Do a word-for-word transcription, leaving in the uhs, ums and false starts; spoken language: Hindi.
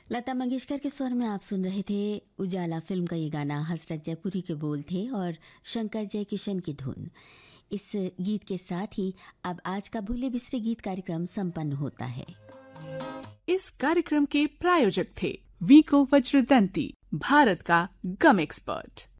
लता मंगेशकर के स्वर में आप सुन रहे थे उजाला फिल्म का ये गाना। हसरत जयपुरी के बोल थे और शंकर जयकिशन की धुन। इस गीत के साथ ही अब आज का भूले बिसरे गीत कार्यक्रम संपन्न होता है। इस कार्यक्रम के प्रायोजक थे वीको वज्रदंती, भारत का गम एक्सपर्ट।